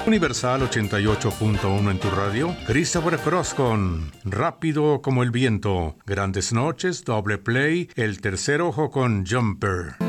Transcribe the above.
Universal 88.1 en tu radio. Christopher Cross con Rápido como el viento. Grandes noches, doble play, El tercer ojo con Jumper.